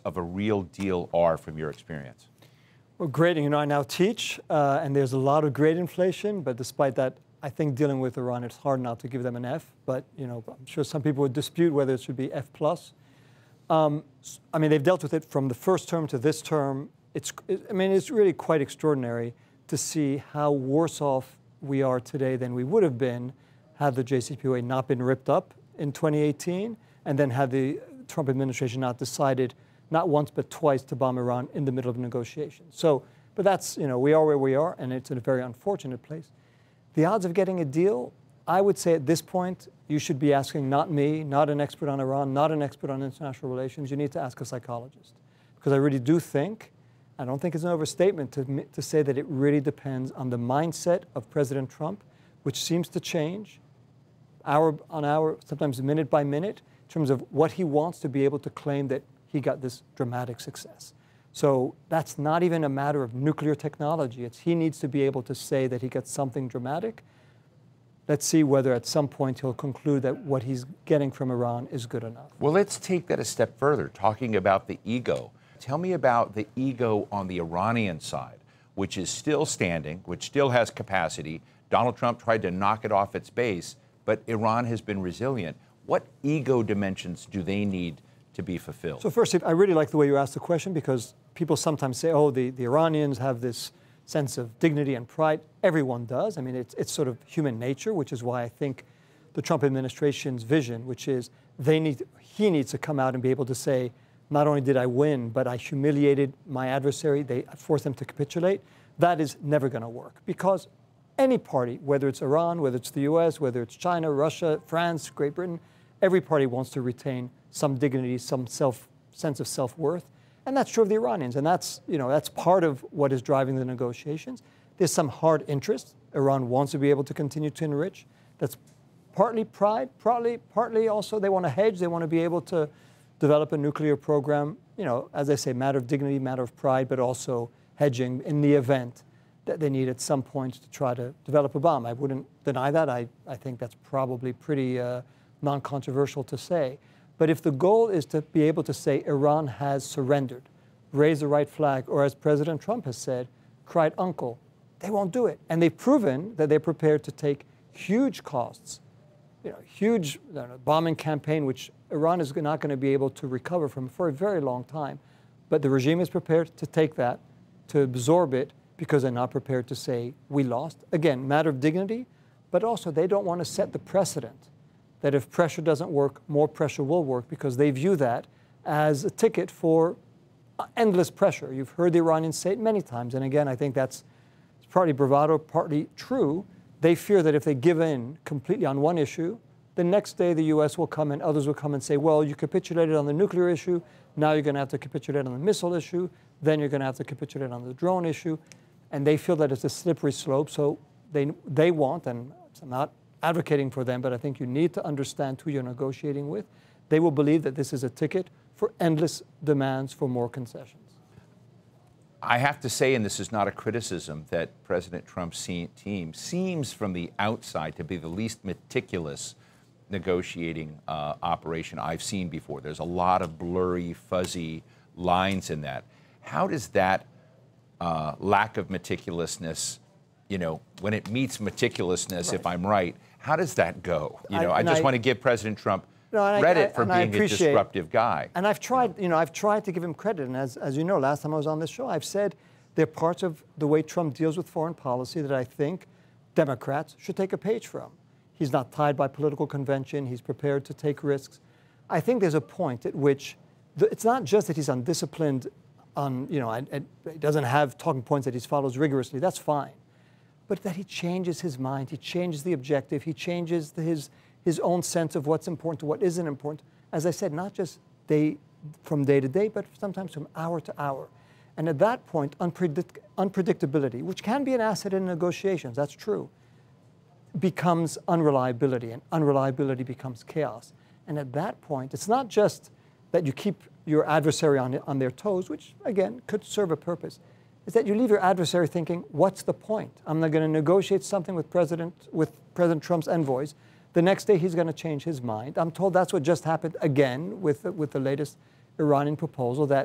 of a real deal are from your experience? Well, grading, I now teach, and there's a lot of grade inflation, but despite that, I think dealing with Iran, it's hard not to give them an F, but, I'm sure some people would dispute whether it should be F+. They've dealt with it from the first term to this term. It's really quite extraordinary to see how worse off we are today than we would have been had the JCPOA not been ripped up in 2018, and then had the Trump administration not decided, not once but twice, to bomb Iran in the middle of negotiations. But that's, we are where we are, and it's in a very unfortunate place. The odds of getting a deal, I would say at this point, you should be asking not me, not an expert on Iran, not an expert on international relations. You need to ask a psychologist. Because I really do think, I don't think it's an overstatement to say that it really depends on the mindset of President Trump, which seems to change hour on hour, sometimes minute by minute, in terms of what he wants to be able to claim that he got this dramatic success. So that's not even a matter of nuclear technology. It's he needs to be able to say that he got something dramatic. Let's see whether at some point he'll conclude that what he's getting from Iran is good enough. Well, let's take that a step further, talking about the ego. Tell me about the ego on the Iranian side, which is still standing, which still has capacity. Donald Trump tried to knock it off its base, but Iran has been resilient. What ego dimensions do they need to be fulfilled? So first, I really like the way you asked the question, because people sometimes say, oh, the Iranians have this sense of dignity and pride. Everyone does. It's sort of human nature, which is why I think the Trump administration's vision, which is he needs to come out and be able to say, not only did I win, but I humiliated my adversary. They forced them to capitulate. That is never going to work, because any party, whether it's Iran, whether it's the US, whether it's China, Russia, France, Great Britain, every party wants to retain some dignity, some sense of self-worth. And that's true of the Iranians. And that's part of what is driving the negotiations. There's some hard interest. Iran wants to be able to continue to enrich. That's partly pride, partly also they want to hedge. They want to be able to develop a nuclear program, as I say, matter of dignity, matter of pride, but also hedging in the event that they need at some point to try to develop a bomb. I wouldn't deny that. I think that's probably pretty non-controversial to say. But if the goal is to be able to say Iran has surrendered, raise the right flag, or as President Trump has said, cried uncle, they won't do it. And they've proven that they're prepared to take huge costs, huge bombing campaign, which Iran is not going to be able to recover from for a very long time. But the regime is prepared to take that, to absorb it, because they're not prepared to say, we lost. Again, matter of dignity, but also they don't want to set the precedent that if pressure doesn't work, more pressure will work, because they view that as a ticket for endless pressure. You've heard the Iranians say it many times, and again, I think that's partly bravado, partly true. They fear that if they give in completely on one issue, the next day the US will come and others will come and say, well, you capitulated on the nuclear issue, now you're going to have to capitulate on the missile issue, then you're going to have to capitulate on the drone issue. And they feel that it's a slippery slope, so they want, and I'm not advocating for them, but I think you need to understand who you're negotiating with. They will believe that this is a ticket for endless demands for more concessions. I have to say, and this is not a criticism, that President Trump's team seems from the outside to be the least meticulous negotiating operation I've seen before. There's a lot of blurry, fuzzy lines in that. How does that lack of meticulousness, when it meets meticulousness, right, if I'm right, how does that go? I just want to give President Trump credit for being a disruptive guy. And I've tried, I've tried to give him credit. And as you know, last time I was on this show, I've said there are parts of the way Trump deals with foreign policy that I think Democrats should take a page from. He's not tied by political convention. He's prepared to take risks. I think there's a point at which it's not just that he's undisciplined he doesn't have talking points that he follows rigorously. That's fine. But that he changes his mind, he changes the objective, he changes his own sense of what's important to what isn't important. As I said, not just from day to day, but sometimes from hour to hour. And at that point, unpredictability, which can be an asset in negotiations, that's true, becomes unreliability, and unreliability becomes chaos. And at that point, it's not just that you keep your adversary on their toes, which, again, could serve a purpose, is that you leave your adversary thinking, what's the point? I'm not going to negotiate something with President Trump's envoys. The next day, he's going to change his mind. I'm told that's what just happened again with the latest Iranian proposal, that